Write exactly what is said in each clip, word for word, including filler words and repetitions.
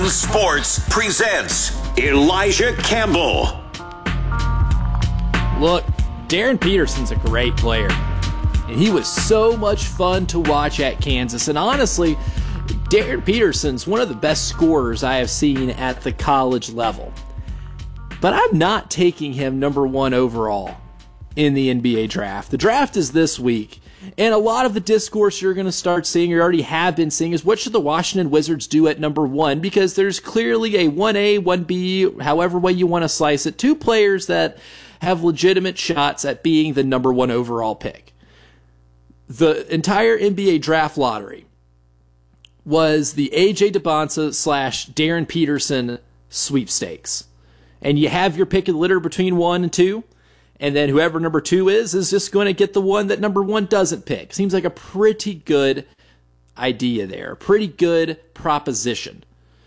Sports presents Elijah Campbell. Look, Darren Peterson's a great player, and he was so much fun to watch at Kansas. And honestly, Darren Peterson's one of the best scorers I have seen at the college level. But I'm not taking him number one overall in the N B A draft. The draft is this week, and a lot of the discourse you're going to start seeing, or already have been seeing, is what should the Washington Wizards do at number one? Because there's clearly a one A, one B, however way you want to slice it, two players that have legitimate shots at being the number one overall pick. The entire N B A draft lottery was the A J Dybantsa slash Darren Peterson sweepstakes. And you have your pick of the litter between one and two, and then whoever number two is, is just going to get the one that number one doesn't pick. Seems like a pretty good idea there, pretty good proposition.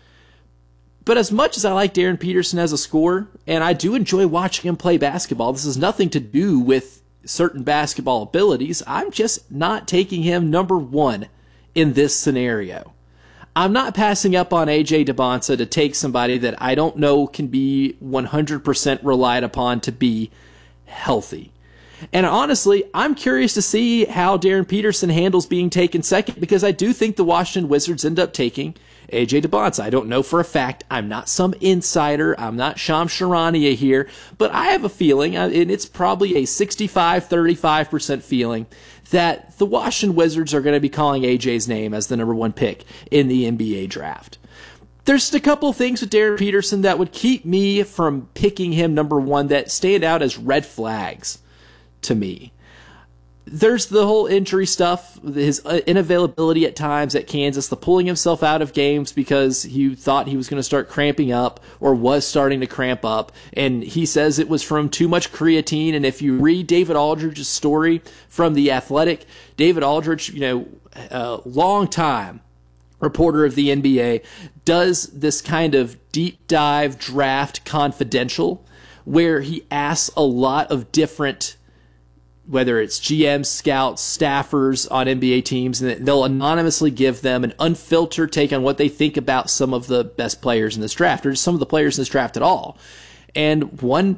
But as much as I like Darren Peterson as a scorer, and I do enjoy watching him play basketball, this has nothing to do with certain basketball abilities. I'm just not taking him number one in this scenario. I'm not passing up on A J Dybantsa to take somebody that I don't know can be one hundred percent relied upon to be healthy. And honestly, I'm curious to see how Darren Peterson handles being taken second, because I do think the Washington Wizards end up taking A J Dybantsa. I don't know for a fact. I'm not some insider. I'm not Shams Charania here, but I have a feeling, and it's probably a sixty-five thirty-five percent feeling, that the Washington Wizards are going to be calling A J's name as the number one pick in the N B A draft. There's just a couple of things with Darren Peterson that would keep me from picking him number one that stand out as red flags to me. There's the whole injury stuff, his inavailability at times at Kansas, the pulling himself out of games because he thought he was going to start cramping up or was starting to cramp up. And he says it was from too much creatine. And if you read David Aldridge's story from The Athletic, David Aldridge, you know, a long time reporter of the N B A, does this kind of deep dive draft confidential where he asks a lot of different, whether it's G Ms, scouts, staffers on N B A teams, and they'll anonymously give them an unfiltered take on what they think about some of the best players in this draft, or just some of the players in this draft at all. And one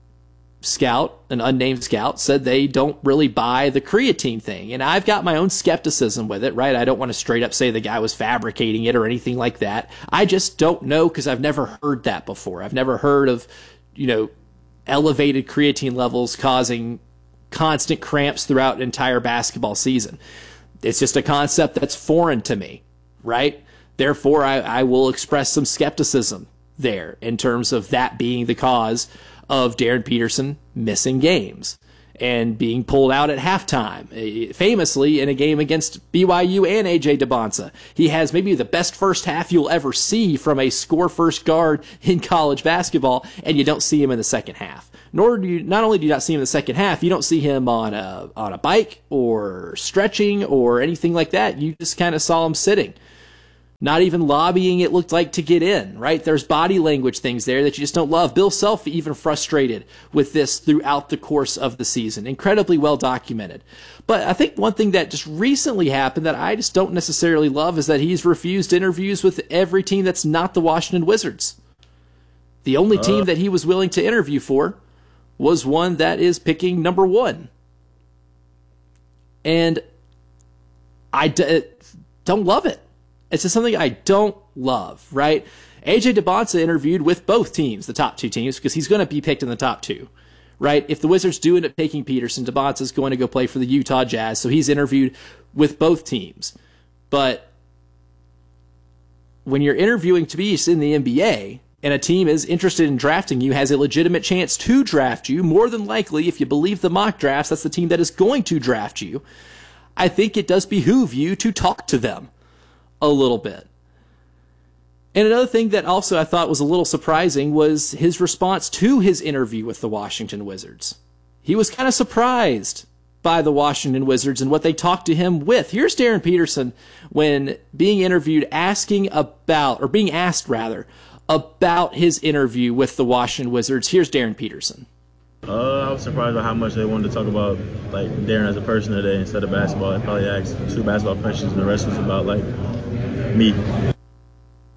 scout, an unnamed scout, said they don't really buy the creatine thing. And I've got my own skepticism with it, right? I don't want to straight up say the guy was fabricating it or anything like that. I just don't know, because I've never heard that before. I've never heard of, you know, elevated creatine levels causing constant cramps throughout an entire basketball season. It's just a concept that's foreign to me, right? Therefore, I, I will express some skepticism there in terms of that being the cause of Darren Peterson missing games and being pulled out at halftime. Famously, in a game against B Y U and A J Dybantsa, he has maybe the best first half you'll ever see from a score-first guard in college basketball, and you don't see him in the second half. Nor do you, not only do you not see him in the second half, you don't see him on a on a bike or stretching or anything like that. You just kind of saw him sitting. Not even lobbying, it looked like, to get in, right? There's body language things there that you just don't love. Bill Self even frustrated with this throughout the course of the season. Incredibly well documented. But I think one thing that just recently happened that I just don't necessarily love is that he's refused interviews with every team that's not the Washington Wizards. The only team uh. that he was willing to interview for was one that is picking number one. And I d- don't love it. It's just something I don't love, right? A J Dybantsa interviewed with both teams, the top two teams, because he's going to be picked in the top two, right? If the Wizards do end up taking Peterson, Dybantsa is going to go play for the Utah Jazz, so he's interviewed with both teams. But when you're interviewing to be in the N B A, and a team is interested in drafting you, has a legitimate chance to draft you, more than likely, if you believe the mock drafts, that's the team that is going to draft you, I think it does behoove you to talk to them a little bit. And another thing that also I thought was a little surprising was his response to his interview with the Washington Wizards. He was kind of surprised by the Washington Wizards and what they talked to him with. Here's Darren Peterson when being interviewed, asking about, or being asked rather, about his interview with the Washington Wizards. Here's Darren Peterson. Uh, I was surprised by how much they wanted to talk about like Darren as a person today instead of basketball. I probably asked two basketball questions and the rest was about like me.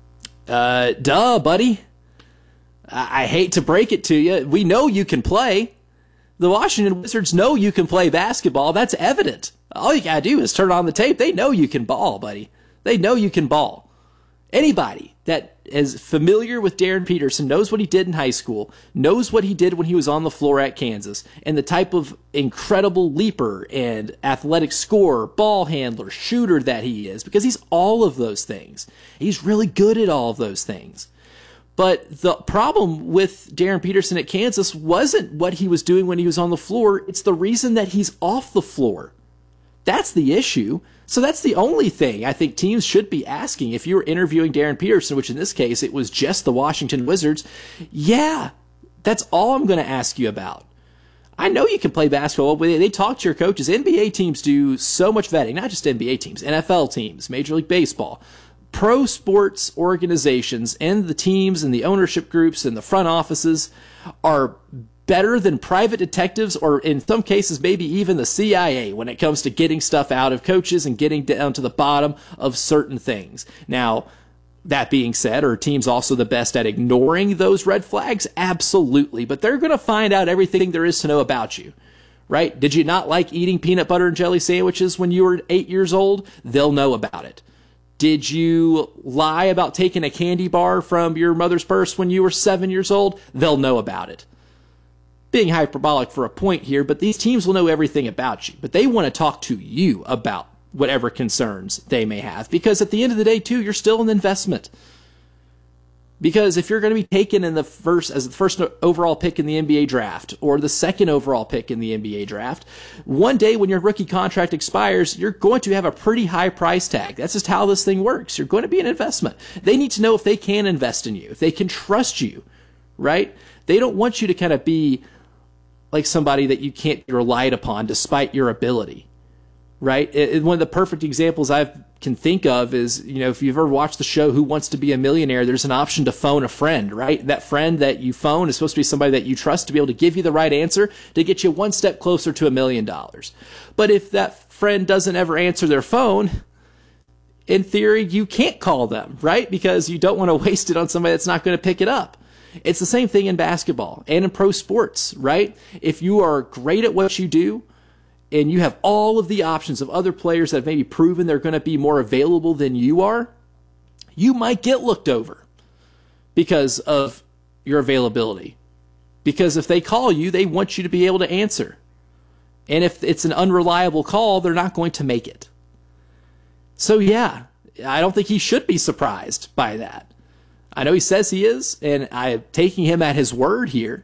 Uh, duh, buddy. I-, I hate to break it to you. We know you can play. The Washington Wizards know you can play basketball. That's evident. All you gotta do is turn on the tape. They know you can ball, buddy. They know you can ball. Anybody that is familiar with Darren Peterson knows what he did in high school, knows what he did when he was on the floor at Kansas, and the type of incredible leaper and athletic scorer, ball handler, shooter that he is, because he's all of those things. He's really good at all of those things. But the problem with Darren Peterson at Kansas wasn't what he was doing when he was on the floor. It's the reason that he's off the floor. That's the issue. So that's the only thing I think teams should be asking if you were interviewing Darren Peterson, which in this case, it was just the Washington Wizards. Yeah, that's all I'm going to ask you about. I know you can play basketball. They talk to your coaches. N B A teams do so much vetting, not just N B A teams, N F L teams, Major League Baseball. Pro sports organizations and the teams and the ownership groups and the front offices are better than private detectives, or in some cases maybe even the C I A, when it comes to getting stuff out of coaches and getting down to the bottom of certain things. Now, that being said, are teams also the best at ignoring those red flags? Absolutely. But they're going to find out everything there is to know about you, right? Did you not like eating peanut butter and jelly sandwiches when you were eight years old? They'll know about it. Did you lie about taking a candy bar from your mother's purse when you were seven years old? They'll know about it. Being hyperbolic for a point here, but these teams will know everything about you. But they want to talk to you about whatever concerns they may have. Because at the end of the day, too, you're still an investment. Because if you're going to be taken in the first as the first overall pick in the N B A draft, or the second overall pick in the N B A draft, one day when your rookie contract expires, you're going to have a pretty high price tag. That's just how this thing works. You're going to be an investment. They need to know if they can invest in you, if they can trust you, right? They don't want you to kind of be like somebody that you can't be relied upon despite your ability, right? It, it, one of the perfect examples I can think of is, you know, if you've ever watched the show Who Wants to Be a Millionaire, there's an option to phone a friend, right? That friend that you phone is supposed to be somebody that you trust to be able to give you the right answer to get you one step closer to a million dollars. But if that friend doesn't ever answer their phone, in theory, you can't call them, right? Because you don't want to waste it on somebody that's not going to pick it up. It's the same thing in basketball and in pro sports, right? If you are great at what you do and you have all of the options of other players that have maybe proven they're going to be more available than you are, you might get looked over because of your availability. Because if they call you, they want you to be able to answer. And if it's an unreliable call, they're not going to make it. So yeah, I don't think he should be surprised by that. I know he says he is, and I'm taking him at his word here.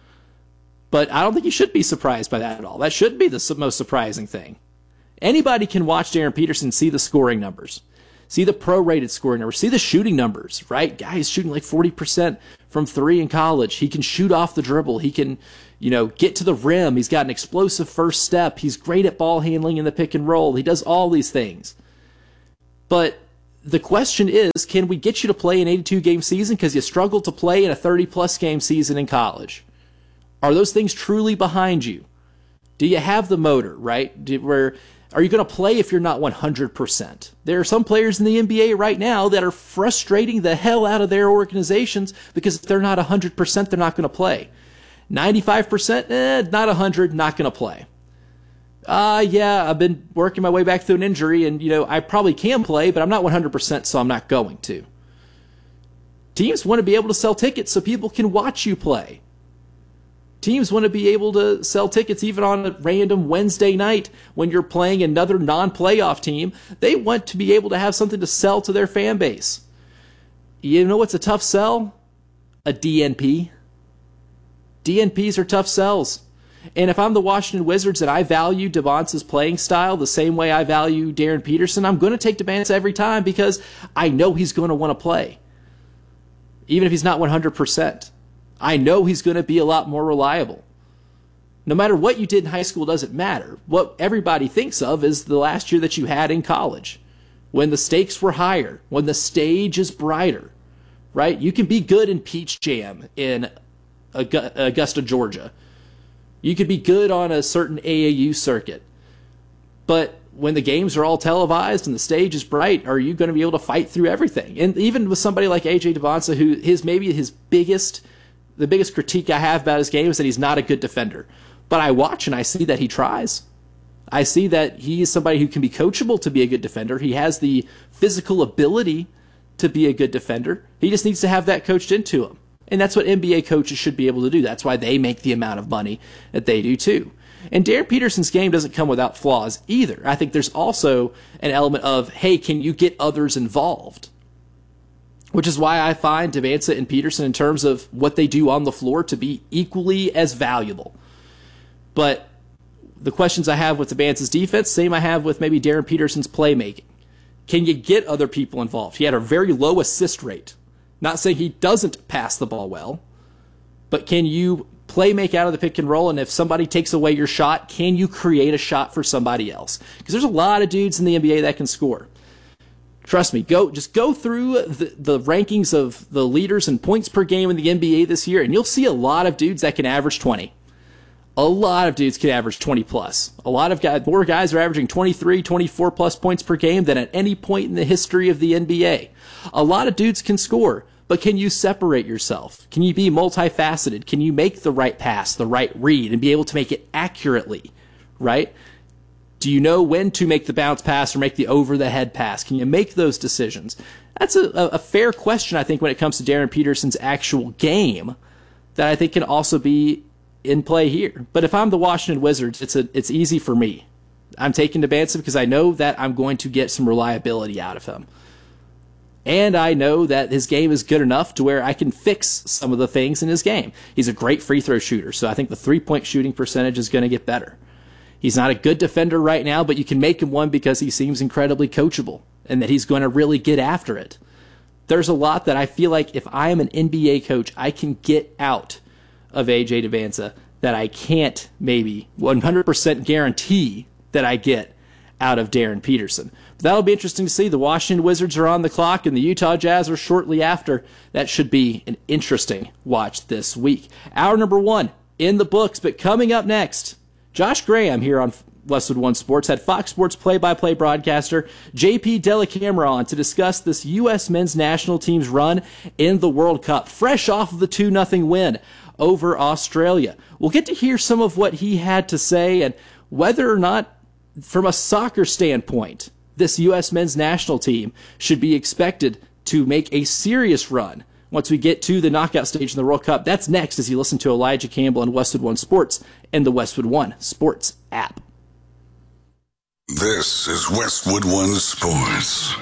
But I don't think you should be surprised by that at all. That shouldn't be the most surprising thing. Anybody can watch Darren Peterson, see the scoring numbers, see the pro-rated scoring numbers, see the shooting numbers, right? Guy's shooting like forty percent from three in college. He can shoot off the dribble. He can, you know, get to the rim. He's got an explosive first step. He's great at ball handling in the pick and roll. He does all these things. But the question is, can we get you to play an eighty-two game season because you struggled to play in a thirty plus game season in college? Are those things truly behind you? Do you have the motor, right? Do, where are you going to play if you're not one hundred percent? There are some players in the N B A right now that are frustrating the hell out of their organizations because if they're not one hundred percent, they're not going to play. ninety-five percent, eh, not one hundred, not going to play. Uh, yeah, I've been working my way back through an injury, and, you know, I probably can play, but I'm not one hundred percent, so I'm not going to. Teams want to be able to sell tickets so people can watch you play. Teams want to be able to sell tickets even on a random Wednesday night when you're playing another non-playoff team. They want to be able to have something to sell to their fan base. You know what's a tough sell? A D N P. D N Ps are tough sells. And if I'm the Washington Wizards and I value DeBonce's playing style the same way I value Darren Peterson, I'm going to take DeBonce every time because I know he's going to want to play. Even if he's not one hundred percent. I know he's going to be a lot more reliable. No matter what you did in high school doesn't matter. What everybody thinks of is the last year that you had in college, when the stakes were higher, when the stage is brighter, right? You can be good in Peach Jam in Augusta, Georgia. You could be good on a certain A A U circuit. But when the games are all televised and the stage is bright, are you going to be able to fight through everything? And even with somebody like A J Devonta, who his maybe his biggest, the biggest critique I have about his game is that he's not a good defender. But I watch and I see that he tries. I see that he is somebody who can be coachable to be a good defender. He has the physical ability to be a good defender. He just needs to have that coached into him. And that's what N B A coaches should be able to do. That's why they make the amount of money that they do too. And Darren Peterson's game doesn't come without flaws either. I think there's also an element of, hey, can you get others involved? Which is why I find Devonta and Peterson, in terms of what they do on the floor, to be equally as valuable. But the questions I have with Devonta's defense, same I have with maybe Darren Peterson's playmaking. Can you get other people involved? He had a very low assist rate. Not saying he doesn't pass the ball well, but can you play make out of the pick and roll? And if somebody takes away your shot, can you create a shot for somebody else? Because there's a lot of dudes in the N B A that can score. Trust me, go just go through the, the rankings of the leaders in points per game in the N B A this year, and you'll see a lot of dudes that can average twenty. A lot of dudes can average twenty plus. A lot of guys, more guys are averaging twenty-three, twenty-four plus points per game than at any point in the history of the N B A. A lot of dudes can score, but can you separate yourself? Can you be multifaceted? Can you make the right pass, the right read, and be able to make it accurately, right? Do you know when to make the bounce pass or make the over-the-head pass? Can you make those decisions? That's a, a fair question, I think, when it comes to Darren Peterson's actual game, that I think can also be in play here. But if I'm the Washington Wizards, it's a, it's easy for me. I'm taking Devonta because I know that I'm going to get some reliability out of him. And I know that his game is good enough to where I can fix some of the things in his game. He's a great free throw shooter, so I think the three-point shooting percentage is going to get better. He's not a good defender right now, but you can make him one because he seems incredibly coachable and that he's going to really get after it. There's a lot that I feel like if I am an N B A coach, I can get out of A J Devonta that I can't maybe one hundred percent guarantee that I get out of Darren Peterson. But that'll be interesting to see. The Washington Wizards are on the clock and the Utah Jazz are shortly after. That should be an interesting watch this week. Hour number one in the books, but coming up next, Josh Graham here on Westwood One Sports had Fox Sports play-by-play broadcaster J P Dellacamera on to discuss this U S men's national team's run in the World Cup, fresh off of the two nothing win over Australia. We'll get to hear some of what he had to say and whether or not, from a soccer standpoint, this U S men's national team should be expected to make a serious run once we get to the knockout stage in the World Cup. That's next as you listen to Elijah Campbell and Westwood One Sports and the Westwood One Sports app. This is Westwood One Sports.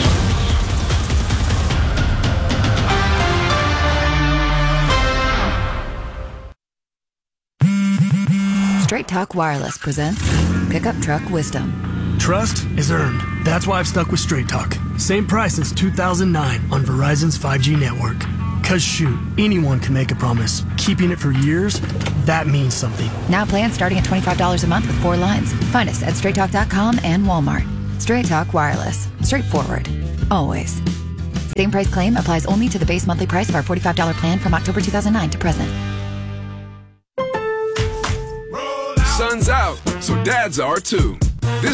Straight Talk Wireless presents Pickup Truck Wisdom. Trust is earned. That's why I've stuck with Straight Talk. Same price since two thousand nine on Verizon's five G network. Cause shoot, anyone can make a promise. Keeping it for years, that means something. Now plans starting at twenty-five dollars a month with four lines. Find us at straight talk dot com and Walmart. Straight Talk Wireless. Straightforward. Always. Same price claim applies only to the base monthly price of our forty-five dollars plan from October two thousand nine to present. Sun's out, so dads are too. This